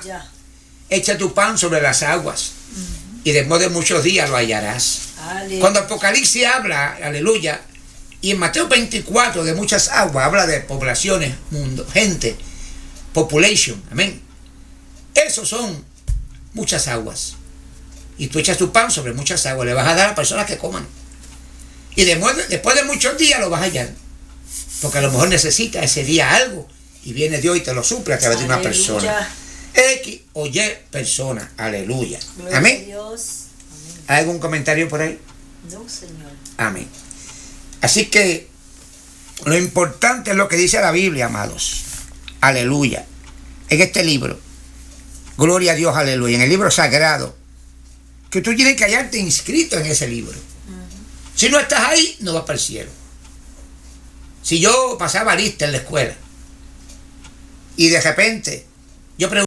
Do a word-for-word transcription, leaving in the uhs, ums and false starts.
Ya. Echa tu pan sobre las aguas uh-huh. y después de muchos días lo hallarás. Aleluya. Cuando Apocalipsis habla, aleluya, y en Mateo veinticuatro de muchas aguas, habla de poblaciones, mundo, gente, population, amén. Esos son muchas aguas. Y tú echas tu pan sobre muchas aguas, le vas a dar a personas que coman. Y después de, después de muchos días lo vas a hallar. Porque a lo mejor necesita ese día algo. Y viene Dios y te lo suple a través de una persona. X o Y persona. Aleluya. Gloria Amén. a Dios. Amén. ¿Hay algún comentario por ahí? No, Señor. Amén. Así que lo importante es lo que dice la Biblia, amados. Aleluya. En este libro. Gloria a Dios, aleluya. En el libro sagrado. Que tú tienes que hallarte inscrito en ese libro. Uh-huh. Si no estás ahí, no vas para el cielo. Si yo pasaba lista en la escuela y de repente yo pregunto,